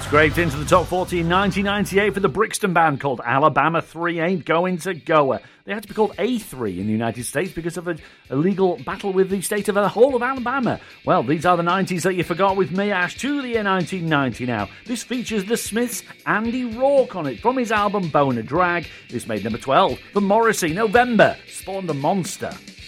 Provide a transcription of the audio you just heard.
Scraped into the top 40 in 1998 for the Brixton band called Alabama 3 Ain't Going to Goa. They had to be called A3 in the United States because of a legal battle with the state of the whole of Alabama. Well, these are the 90s that you forgot with me, Ash, to the year 1990 now. This features The Smiths' Andy Rourke on it from his album Boner Drag. This made number 12 for Morrissey. November spawned a monster.